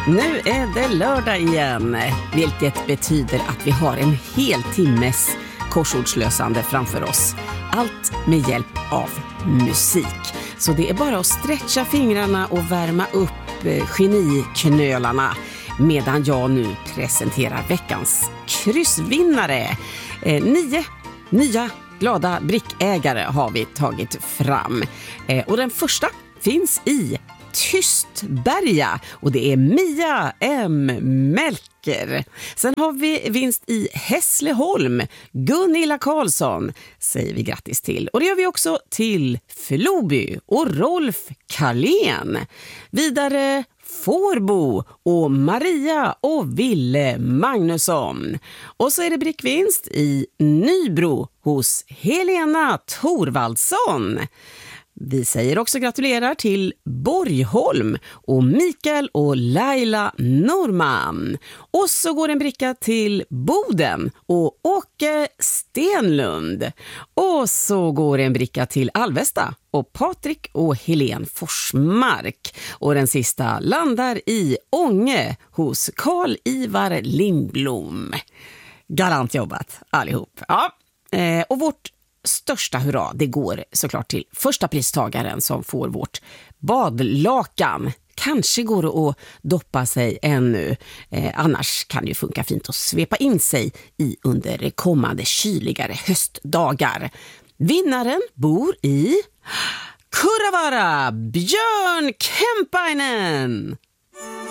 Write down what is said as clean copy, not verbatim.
Nu är det lördag igen, vilket betyder att vi har en hel timmes korsordslösande framför oss. Allt med hjälp av musik. Så det är bara att stretcha fingrarna och värma upp geniknölarna medan jag nu presenterar veckans kryssvinnare. 9 nya glada brickägare har vi tagit fram. Och den första finns i Tystberga och det är Mia M. Melker. Sen har vi vinst i Hässleholm. Gunilla Karlsson säger vi grattis till. Och det gör vi också till Floby och Rolf Karlén. Vidare Fårbo och Maria och Ville Magnusson. Och så är det brickvinst i Nybro hos Helena Thorvaldsson. Vi säger också gratulerar till Borgholm och Mikael och Laila Norman. Och så går en bricka till Boden och Åke Stenlund. Och så går en bricka till Alvesta och Patrik och Helen Forsmark. Och den sista landar i Ånge hos Karl-Ivar Lindblom. Galant jobbat allihop. Ja, och vårt största hurra, det går såklart till första pristagaren som får vårt badlakan. Kanske går det att doppa sig ännu. Annars kan det ju funka fint att svepa in sig i under kommande kyligare höstdagar. Vinnaren bor i Kurravara, Björn Kempäinen.